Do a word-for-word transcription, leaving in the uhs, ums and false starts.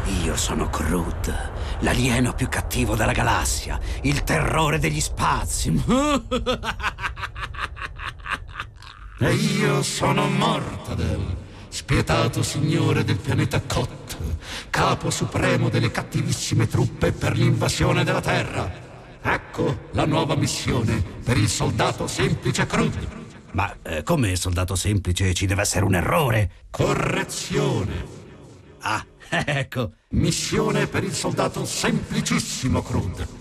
Io sono Groot, l'alieno più cattivo della galassia, il terrore degli spazi. E io sono Mortadel, spietato signore del pianeta Kot, capo supremo delle cattivissime truppe per l'invasione della Terra. Ecco la nuova missione per il soldato semplice Groot. Ma eh, come soldato semplice ci deve essere un errore? Correzione. Ah, ecco. Missione per il soldato semplicissimo Groot.